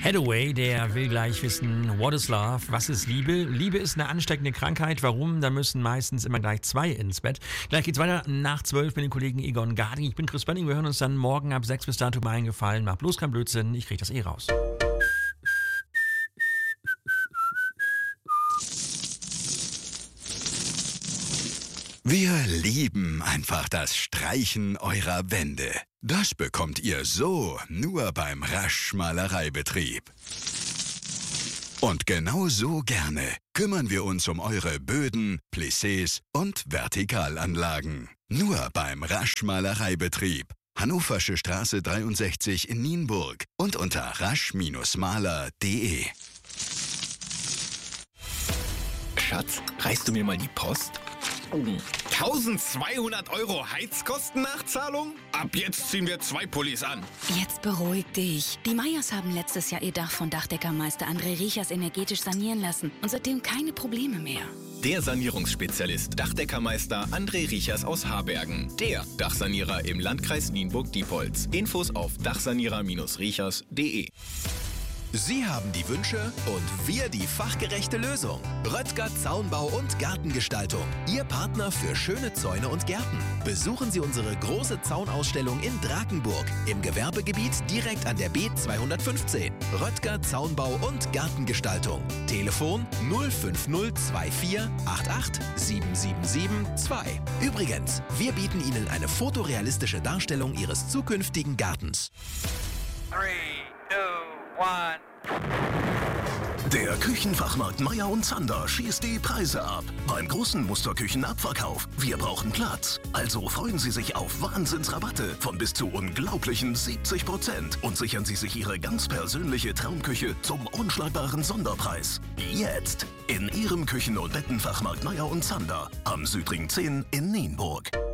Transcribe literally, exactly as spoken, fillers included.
Hathaway, der will gleich wissen, what is love? Was ist Liebe? Liebe ist eine ansteckende Krankheit. Warum? Da müssen meistens immer gleich zwei ins Bett. Gleich geht's weiter nach zwölf mit dem Kollegen Egon Garding. Ich bin Chris Benning. Wir hören uns dann morgen ab sechs bis dato mal eingefallen. Mach bloß kein Blödsinn. Ich krieg das eh raus. Wir lieben einfach das Streichen eurer Wände. Das bekommt ihr so nur beim Rasch Malereibetrieb. Und genau so gerne kümmern wir uns um eure Böden, Plissés und Vertikalanlagen. Nur beim Rasch Malereibetrieb. Hannoversche Straße dreiundsechzig in Nienburg und unter rasch Maler punkt de. Schatz, reichst du mir mal die Post? eintausendzweihundert Euro Heizkostennachzahlung? Ab jetzt ziehen wir zwei Pullis an. Jetzt beruhig dich. Die Meyers haben letztes Jahr ihr Dach von Dachdeckermeister André Riechers energetisch sanieren lassen und seitdem keine Probleme mehr. Der Sanierungsspezialist Dachdeckermeister André Riechers aus Harbergen. Der Dachsanierer im Landkreis Nienburg-Diepholz. Infos auf dachsanierer Bindestrich riechers punkt de. Sie haben die Wünsche und wir die fachgerechte Lösung. Röttger Zaunbau und Gartengestaltung. Ihr Partner für schöne Zäune und Gärten. Besuchen Sie unsere große Zaunausstellung in Drakenburg im Gewerbegebiet direkt an der B zweihundertfünfzehn. Röttger Zaunbau und Gartengestaltung. Telefon null fünf null zwei vier acht acht sieben sieben sieben zwei. Übrigens, wir bieten Ihnen eine fotorealistische Darstellung Ihres zukünftigen Gartens. Three, two, one. Der Küchenfachmarkt Meier und Zander schießt die Preise ab. Beim großen Musterküchenabverkauf. Wir brauchen Platz. Also freuen Sie sich auf Wahnsinnsrabatte von bis zu unglaublichen siebzig Prozent und sichern Sie sich Ihre ganz persönliche Traumküche zum unschlagbaren Sonderpreis. Jetzt in Ihrem Küchen- und Bettenfachmarkt Meier und Zander am Südring zehn in Nienburg.